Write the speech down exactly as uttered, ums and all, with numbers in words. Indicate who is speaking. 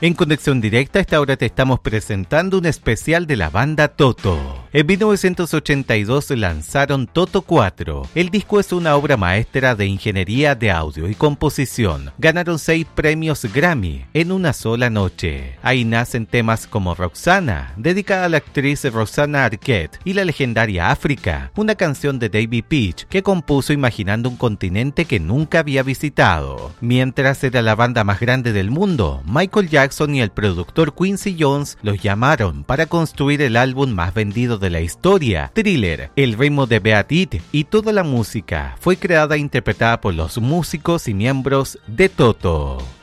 Speaker 1: En Conexión Directa, a esta hora te estamos presentando un especial de la banda Toto. En mil novecientos ochenta y dos lanzaron Toto cuatro. El disco es una obra maestra de ingeniería de audio y composición. Ganaron seis premios Grammy en una sola noche. Ahí nacen temas como Roxana, dedicada a la actriz Roxana Arquette, y la legendaria África, una canción de David Peach que compuso imaginando un continente que nunca había visitado. Mientras era la banda más grande del mundo, Michael Jackson y el productor Quincy Jones los llamaron para construir el álbum más vendido de la historia, Thriller. El ritmo de Beat It y toda la música fue creada e interpretada por los músicos y miembros de Toto.